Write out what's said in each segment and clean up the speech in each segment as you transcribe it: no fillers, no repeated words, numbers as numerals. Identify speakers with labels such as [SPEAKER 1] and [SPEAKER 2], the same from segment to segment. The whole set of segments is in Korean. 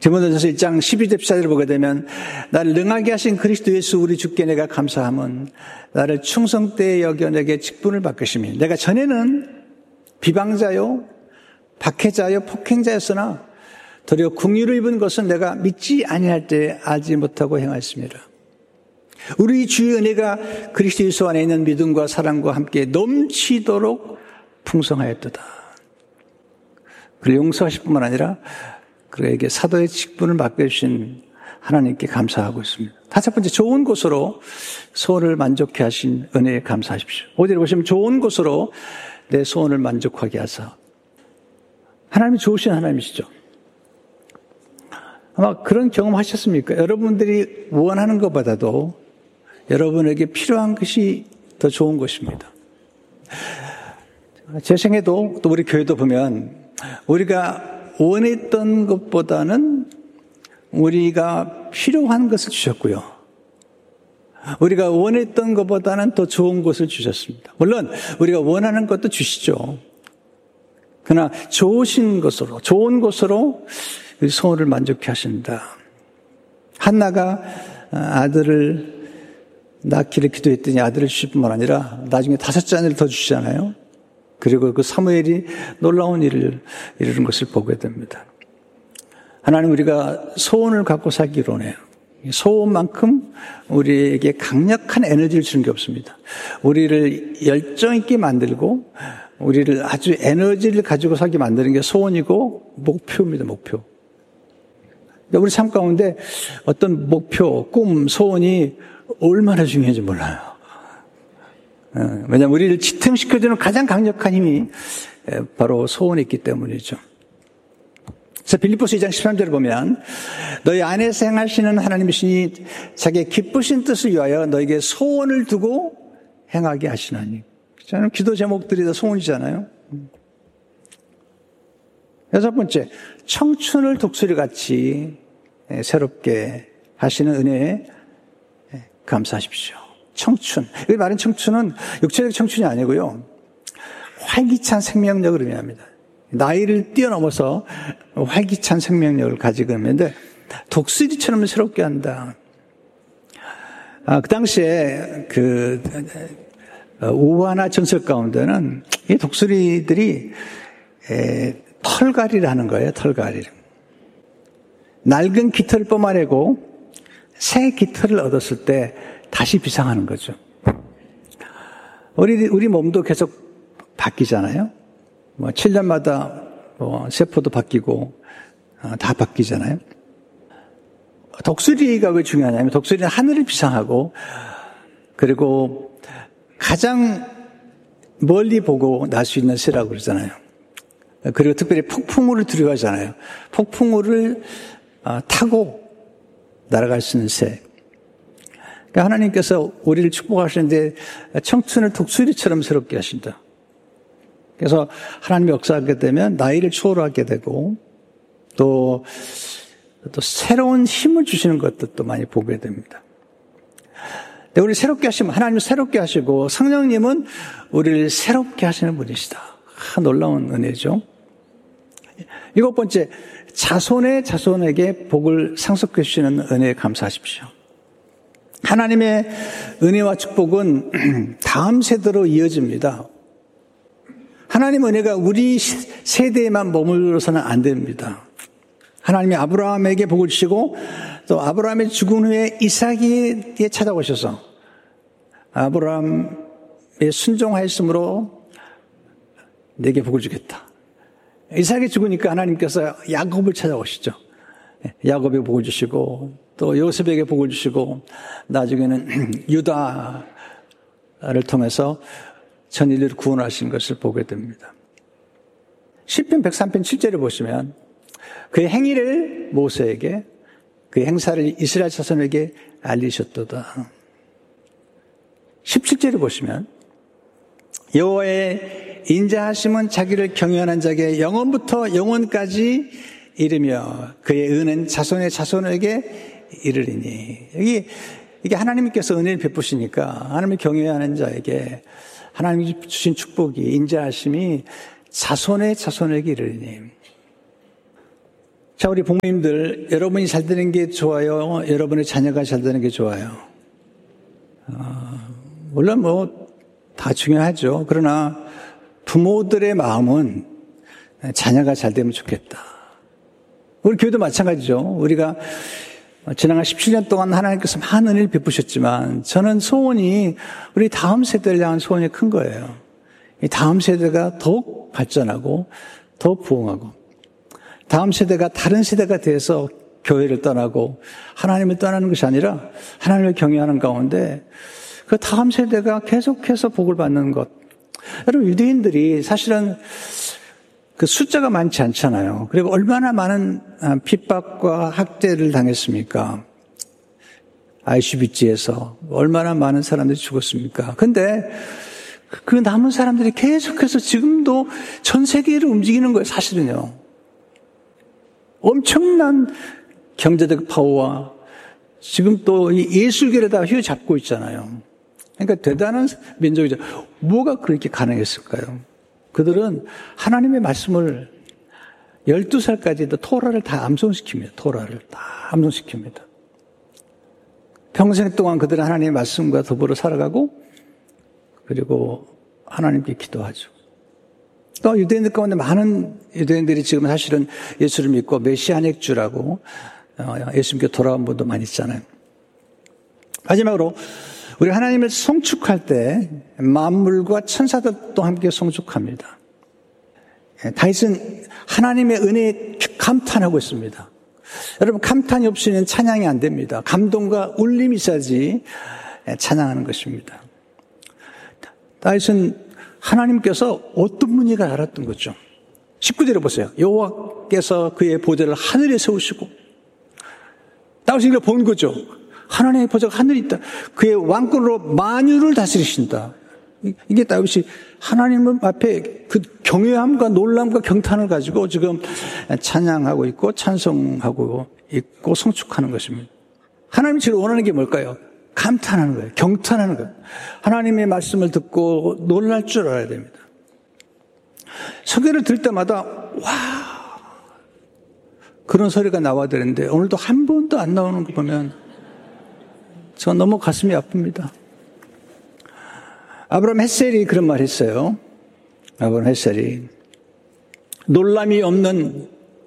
[SPEAKER 1] 디모데전서 1장 12절 14절을 보게 되면 나를 능하게 하신 그리스도 예수 우리 주께 내가 감사함은 나를 충성되이 여겨 내게 직분을 바꾸시니 내가 전에는 비방자요 박해자요 폭행자였으나 도리어 긍휼을 입은 것은 내가 믿지 아니할 때 알지 못하고 행하였습니다. 우리 주의 은혜가 그리스도 예수 안에 있는 믿음과 사랑과 함께 넘치도록 풍성하였도다. 그를 용서하실 뿐만 아니라 그에게 사도의 직분을 맡겨주신 하나님께 감사하고 있습니다. 다섯 번째, 좋은 곳으로 소원을 만족해 하신 은혜에 감사하십시오. 5절에 보시면 좋은 곳으로 내 소원을 만족하게 하사. 하나님이 좋으신 하나님이시죠. 아마 그런 경험 하셨습니까? 여러분들이 원하는 것보다도 여러분에게 필요한 것이 더 좋은 것입니다. 제 생애도 또 우리 교회도 보면 우리가 원했던 것보다는 우리가 필요한 것을 주셨고요. 우리가 원했던 것보다는 더 좋은 것을 주셨습니다. 물론 우리가 원하는 것도 주시죠. 그러나 좋으신 것으로, 좋은 것으로 소원을 만족해 하신다. 한나가 아들을 낳기를 기도했더니 아들을 주실 뿐만 아니라 나중에 5째 아들을 더 주시잖아요. 그리고 그 사무엘이 놀라운 일을 이루는 것을 보게 됩니다. 하나님, 우리가 소원을 갖고 살기로 해요. 소원만큼 우리에게 강력한 에너지를 주는 게 없습니다. 우리를 열정 있게 만들고 우리를 아주 에너지를 가지고 살게 만드는 게 소원이고 목표입니다. 목표. 우리 삶 가운데 어떤 목표, 꿈, 소원이 얼마나 중요한지 몰라요. 왜냐하면 우리를 지탱시켜주는 가장 강력한 힘이 바로 소원이 있기 때문이죠. 그래서 빌립보서 2장 13절을 보면 너희 안에서 행하시는 하나님이시니 자기의 기쁘신 뜻을 위하여 너에게 소원을 두고 행하게 하시나니. 저는 기도 제목들이 다 소원이잖아요. 여섯 번째, 청춘을 독수리같이 새롭게 하시는 은혜에 감사하십시오. 청춘. 여기 말하는 청춘은 육체적 청춘이 아니고요. 활기찬 생명력을 의미합니다. 나이를 뛰어넘어서 활기찬 생명력을 가지고 있는데 독수리처럼 새롭게 한다. 그 당시에 우화나 전설 가운데는 이 독수리들이 털갈이를 하는 거예요. 털갈이를. 낡은 깃털을 뽑아내고 새 깃털을 얻었을 때 다시 비상하는 거죠. 우리 몸도 계속 바뀌잖아요. 7년마다 세포도 바뀌고 다 바뀌잖아요. 독수리가 왜 중요하냐면 독수리는 하늘을 비상하고 그리고 가장 멀리 보고 날 수 있는 새라고 그러잖아요. 그리고 특별히 폭풍우를 두려워하잖아요. 폭풍우를 타고 날아갈 수 있는 새. 그러니까 하나님께서 우리를 축복하시는데 청춘을 독수리처럼 새롭게 하신다. 그래서 하나님이 역사하게 되면 나이를 초월하게 되고 또 새로운 힘을 주시는 것도 많이 보게 됩니다. 우리 새롭게 하시면 하나님은 새롭게 하시고 성령님은 우리를 새롭게 하시는 분이시다. 놀라운 은혜죠. 일곱 번째, 자손에게 복을 상속해 주시는 은혜에 감사하십시오. 하나님의 은혜와 축복은 다음 세대로 이어집니다. 하나님의 은혜가 우리 세대에만 머물러서는 안 됩니다. 하나님이 아브라함에게 복을 주시고 또 아브라함의 죽은 후에 이삭에게 찾아오셔서 아브라함의 순종하였으므로 내게 복을 주겠다. 이삭이 죽으니까 하나님께서 야곱을 찾아오시죠. 야곱에게 복을 주시고 또 요셉에게 복을 주시고 나중에는 유다를 통해서 전 인류를 구원하신 것을 보게 됩니다. 시편 103편 7절을 보시면 그의 행위를 모세에게 그의 행사를 이스라엘 자손에게 알리셨도다. 17절을 보시면 여호와의 인자하심은 자기를 경외하는 자에게 영원부터 영원까지 이르며 그의 은은 자손의 자손에게 이르리니. 이게 하나님께서 은혜를 베푸시니까 하나님을 경외하는 자에게 하나님이 주신 축복이 인자하심이 자손의 자손에게 이르리니. 자, 우리 부모님들, 여러분이 잘 되는 게 좋아요? 여러분의 자녀가 잘 되는 게 좋아요? 물론 다 중요하죠. 그러나 부모들의 마음은 자녀가 잘 되면 좋겠다. 우리 교회도 마찬가지죠. 우리가 지난 17년 동안 하나님께서 많은 일 베푸셨지만 저는 소원이 우리 다음 세대를 향한 소원이 큰 거예요. 이 다음 세대가 더욱 발전하고 더욱 부흥하고 다음 세대가 다른 세대가 돼서 교회를 떠나고 하나님을 떠나는 것이 아니라 하나님을 경외하는 가운데 그 다음 세대가 계속해서 복을 받는 것. 여러분, 유대인들이 사실은 그 숫자가 많지 않잖아요. 그리고 얼마나 많은 핍박과 학대를 당했습니까? 아이슈비츠에서 얼마나 많은 사람들이 죽었습니까? 근데 그 남은 사람들이 계속해서 지금도 전 세계를 움직이는 거예요, 사실은요. 엄청난 경제적 파워와 지금 또 이 예술계에다 휘어잡고 있잖아요. 그러니까 대단한 민족이죠. 뭐가 그렇게 가능했을까요? 그들은 하나님의 말씀을 12살까지도 토라를 다 암송시킵니다. 토라를 다 암송시킵니다. 평생 동안 그들은 하나님의 말씀과 더불어 살아가고 그리고 하나님께 기도하죠. 또 유대인들 가운데 많은 유대인들이 지금 사실은 예수를 믿고 메시아닉 주라고 예수님께 돌아온 분도 많이 있잖아요. 마지막으로 우리 하나님을 송축할 때 만물과 천사들도 함께 송축합니다. 다윗은 하나님의 은혜에 감탄하고 있습니다. 여러분, 감탄이 없이는 찬양이 안 됩니다. 감동과 울림이 있어야지 찬양하는 것입니다. 다윗은 하나님께서 어떤 분인가 알았던 거죠. 19절에 보세요. 여호와께서 그의 보좌를 하늘에 세우시고 다윗이 이걸 본 거죠. 하나님의 보좌가 하늘에 있다. 그의 왕권으로 만유를 다스리신다. 이게 다윗이 하나님 앞에 그 경외함과 놀람과 경탄을 가지고 지금 찬양하고 있고 찬송하고 있고 성축하는 것입니다. 하나님이 지금 원하는 게 뭘까요? 감탄하는 거예요. 경탄하는 거예요. 하나님의 말씀을 듣고 놀랄 줄 알아야 됩니다. 설교를 들을 때마다 와, 그런 소리가 나와야 되는데 오늘도 한 번도 안 나오는 거 보면 저 너무 가슴이 아픕니다. 아브라함 헷셀이 그런 말 했어요. 아브라함 헷셀이 놀람이 없는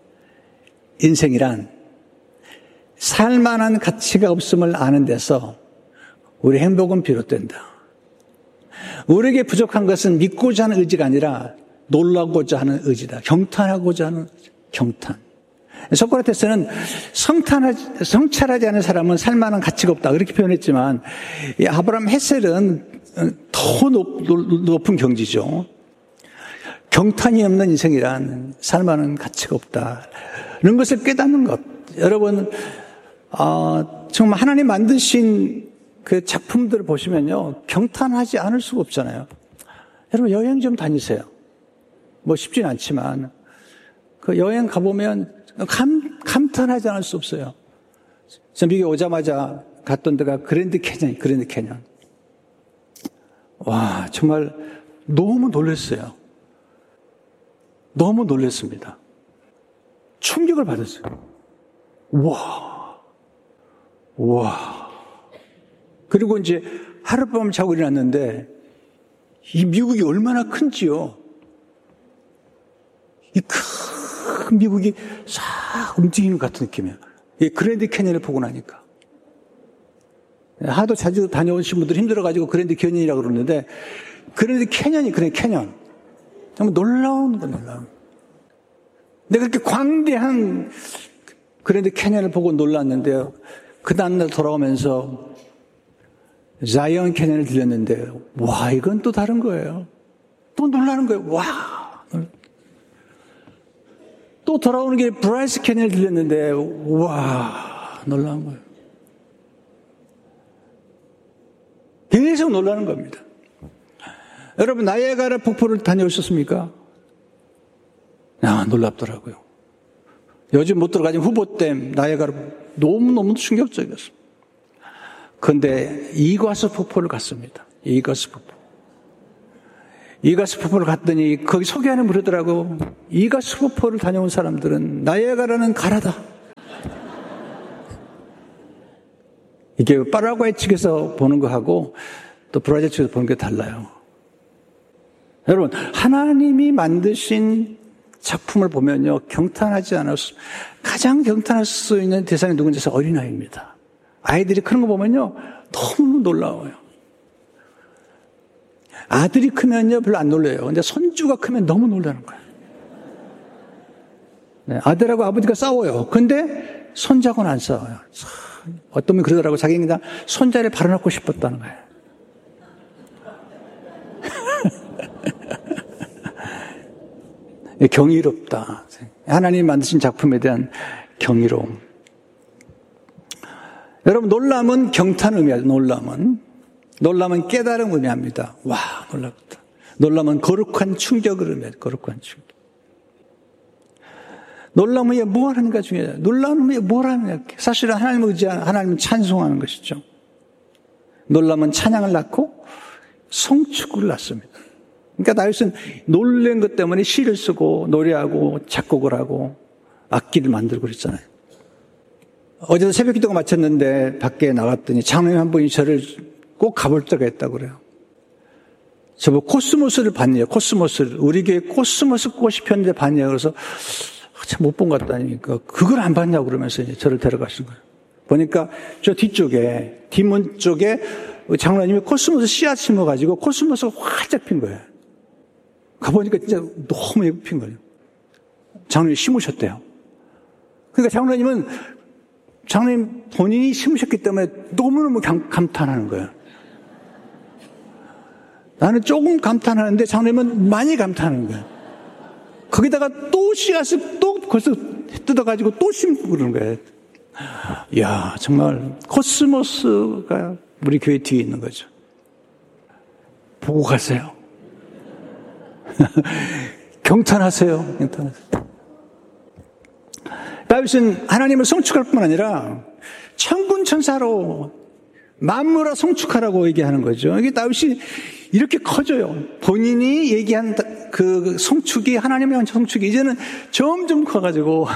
[SPEAKER 1] 인생이란 살만한 가치가 없음을 아는 데서 우리 행복은 비롯된다. 우리에게 부족한 것은 믿고자 하는 의지가 아니라 놀라고자 하는 의지다. 경탄하고자 하는 경탄. 소크라테스는 성찰하지 않은 사람은 살만한 가치가 없다. 그렇게 표현했지만 이 아브라함 헷셀은 더 높은 경지죠. 경탄이 없는 인생이란 살만한 가치가 없다. 이런 것을 깨닫는 것. 여러분, 정말 하나님 만드신 그 작품들을 보시면요, 경탄하지 않을 수가 없잖아요. 여러분, 여행 좀 다니세요. 쉽진 않지만 그 여행 가보면 감탄하지 않을 수 없어요. 저 미국에 오자마자 갔던 데가 그랜드 캐년. 와, 정말 너무 놀랐어요. 너무 놀랐습니다. 충격을 받았어요. 와. 그리고 이제 하룻밤 자고 일어났는데 이 미국이 얼마나 큰지요. 이 큰 미국이 싹 움직이는 것 같은 느낌이에요. 이 그랜드 캐년을 보고 나니까. 하도 자주 다녀오신 분들 힘들어가지고 그랜드 캐년이라고 그러는데 그랜드 캐년이 그래 캐년. 정말 놀라운 거 놀라운. 내가 그렇게 광대한 그랜드 캐년을 보고 놀랐는데요. 그 다음날 돌아오면서 자이언 캐년을 들렸는데 와, 이건 또 다른 거예요. 또 놀라는 거예요. 와. 또 돌아오는 게 브라이스 캐년을 들렸는데 와, 놀라운 거예요. 계속 놀라는 겁니다. 여러분, 나이아가라 폭포를 다녀오셨습니까? 놀랍더라고요. 요즘 못 들어가진 후보댐, 나이아가라 너무너무 충격적이었어요. 그런데 이과수 폭포를 갔습니다. 이과수 폭포. 이가스포포를 갔더니 거기 소개하는 부르더라고. 이가스포포를 다녀온 사람들은 나이아가라는 가라다. 이게 파라과이 측에서 보는 거하고 또 브라질 측에서 보는 게 달라요. 여러분, 하나님이 만드신 작품을 보면요, 경탄하지 않아서 가장 경탄할 수 있는 대상이 누군지 해서 어린아이입니다. 아이들이 크는 거 보면요, 너무 놀라워요. 아들이 크면요, 별로 안 놀라요. 근데 손주가 크면 너무 놀라는 거예요. 네, 아들하고 아버지가 싸워요. 근데 손자하고는 안 싸워요. 어떤 분이 그러더라고. 자기는 그냥 손자를 바라놓고 싶었다는 거예요. 경이롭다. 하나님이 만드신 작품에 대한 경이로움. 여러분, 놀람은 경탄 의미하죠. 놀람은 깨달음 의미합니다. 와, 놀랍다. 놀람은 거룩한 충격을 의미해요. 거룩한 충격. 놀라운 후에 뭐 하는가 중요해요. 놀라운 후에 뭘 하느냐. 사실은 하나님을 의지하는, 하나님을 찬송하는 것이죠. 놀라면 찬양을 낳고 성축을 낳습니다. 그러니까 다윗은 놀란 것 때문에 시를 쓰고 노래하고 작곡을 하고 악기를 만들고 그랬잖아요. 어제도 새벽 기도가 마쳤는데 밖에 나갔더니 장로님 한 분이 저를 꼭 가볼 때가 있다고 그래요. 저보고 코스모스를 봤네요. 코스모스를. 우리 교회 코스모스 꽃이 폈는데 봤냐고. 그래서 참 못 본 것 같다니까 그걸 안 봤냐고 그러면서 이제 저를 데려가신 거예요. 보니까 저 뒤쪽에 뒷문 쪽에 장로님이 코스모스 씨앗 심어가지고 코스모스가 활짝 핀 거예요. 가보니까 진짜 너무 예쁘게 핀 거예요. 장로님이 심으셨대요. 그러니까 장로님 본인이 심으셨기 때문에 너무너무 감탄하는 거예요. 나는 조금 감탄하는데 장로님은 많이 감탄하는 거예요. 거기다가 또 씨앗을 또 벌써 뜯어가지고 또 심고 그러는 거예요. 이야, 정말 코스모스가 우리 교회 뒤에 있는 거죠. 보고 가세요. 경탄하세요. 경탄하세요. 다윗은 하나님을 성축할 뿐만 아니라 천군 천사로 만물아 성축하라고 얘기하는 거죠. 이게 다윗이 이렇게 커져요. 본인이 얘기한 그 성축이, 하나님을 향한 성축이 이제는 점점 커가지고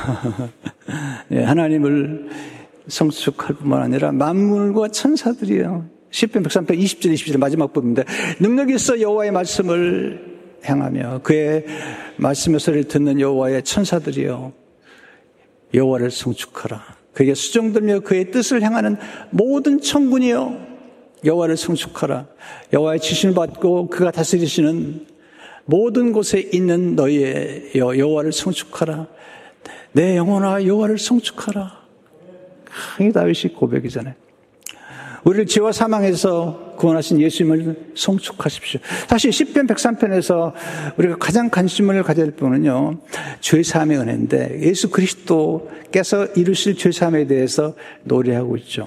[SPEAKER 1] 하나님을 성축할 뿐만 아니라 만물과 천사들이요. 시편 103편 20절 21절 마지막 부분인데, 능력이 있어 여호와의 말씀을 행하며 그의 말씀의 소리를 듣는 여호와의 천사들이요, 여호와를 성축하라. 그에게 수종들며 그의 뜻을 행하는 모든 천군이요, 여호와를 성축하라. 여호와의 지심을 받고 그가 다스리시는 모든 곳에 있는 너희의 여호와를 성축하라. 내 영혼아 여호와를 성축하라. 이 다윗이 고백이잖아요. 우리를 죄와 사망에서 구원하신 예수님을 성축하십시오. 사실 시편 103편에서 우리가 가장 관심을 가져야 할 부분은요, 죄사함의 은혜인데 예수 그리스도께서 이루실 죄사함에 대해서 노래하고 있죠.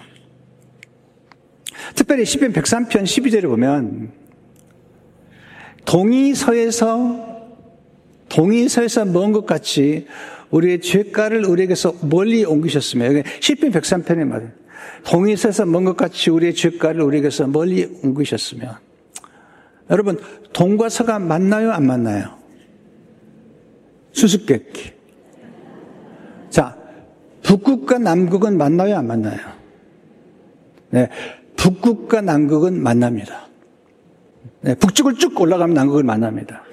[SPEAKER 1] 특별히 시편 103편 12절에 보면 동이서에서 먼 것 같이 우리의 죄가를 우리에게서 멀리 옮기셨으며, 여기 시편 103편의 말이에요. 동이서에서 먼 것 같이 우리의 죄가를 우리에게서 멀리 옮기셨으며. 여러분, 동과 서가 만나요, 안 만나요? 수수께끼. 자, 북극과 남극은 만나요, 안 만나요? 네, 북극과 남극은 만납니다. 네, 북쪽을 쭉 올라가면 남극을 만납니다.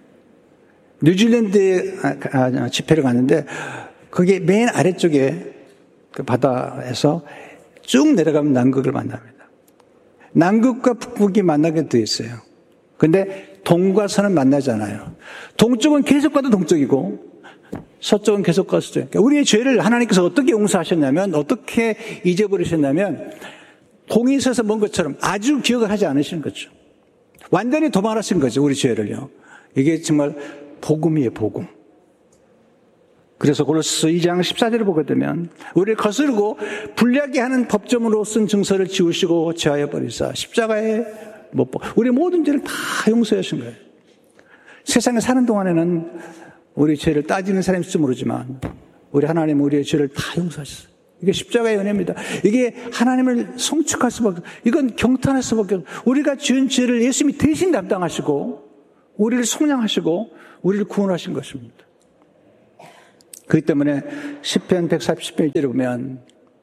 [SPEAKER 1] 뉴질랜드에 집회를 갔는데 거기 맨 아래쪽에 그 바다에서 쭉 내려가면 남극을 만납니다. 남극과 북극이 만나게 되어 있어요. 근데 동과 서는 만나잖아요. 동쪽은 계속 가도 동쪽이고 서쪽은 계속 가도 서쪽. 그러니까 우리의 죄를 하나님께서 어떻게 용서하셨냐면, 어떻게 잊어버리셨냐면, 동이서에서 먼 것처럼 아주 기억을 하지 않으시는 거죠. 완전히 도망하신 거죠, 우리 죄를요. 이게 정말 복음이에요, 복음. 그래서 골로새 2장 14절을 보게 되면 우리를 거스르고 불리하게 하는 법정으로 쓴 증서를 지우시고 제하여 버리사 십자가에 못 박아 우리 모든 죄를 다 용서하신 거예요. 세상에 사는 동안에는 우리 죄를 따지는 사람이 있을지 모르지만 우리 하나님은 우리의 죄를 다 용서하셨어요. 이게 십자가의 은혜입니다. 이게 하나님을 성축할 수밖에, 이건 경탄할 수밖에 없어요. 우리가 지은 죄를 예수님이 대신 담당하시고 우리를 속량하시고 우리를 구원하신 것입니다. 그렇기 때문에 시편 140편을 보면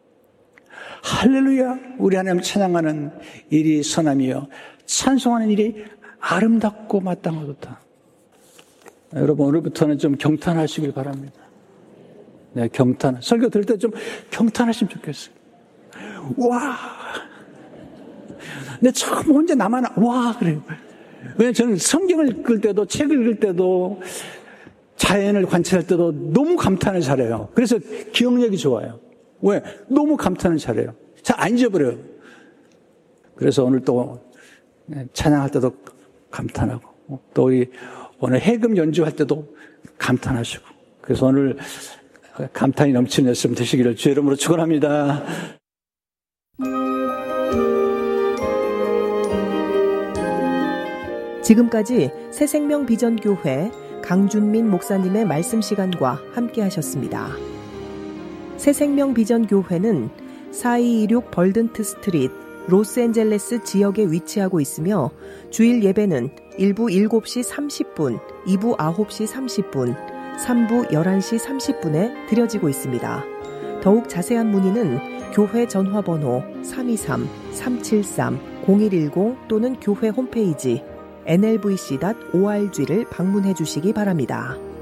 [SPEAKER 1] 할렐루야 우리 하나님 찬양하는 일이 선함이요 찬송하는 일이 아름답고 마땅하도다. 여러분 오늘부터는 좀 경탄하시길 바랍니다. 네, 경탄. 설교 들을 때 좀 경탄하시면 좋겠어요. 와. 근데 처음 혼자 나만 와 그래요. 왜냐면 저는 성경을 읽을 때도 책을 읽을 때도 자연을 관찰할 때도 너무 감탄을 잘해요. 그래서 기억력이 좋아요. 왜? 너무 감탄을 잘해요. 잘 안 잊어버려요. 그래서 오늘 또 찬양할 때도 감탄하고 또 우리 오늘 해금 연주할 때도 감탄하시고 그래서 오늘 감탄이 넘치는 말씀 되시기를 주의 이름으로 축원합니다.
[SPEAKER 2] 지금까지 새생명 비전교회 강준민 목사님의 말씀 시간과 함께 하셨습니다. 새생명 비전교회는 4226 벌든트 스트리트 로스앤젤레스 지역에 위치하고 있으며 주일 예배는 1부 7시 30분, 2부 9시 30분, 3부 11시 30분에 드려지고 있습니다. 더욱 자세한 문의는 교회 전화번호 323-373-0110 또는 교회 홈페이지 nlvc.org를 방문해 주시기 바랍니다.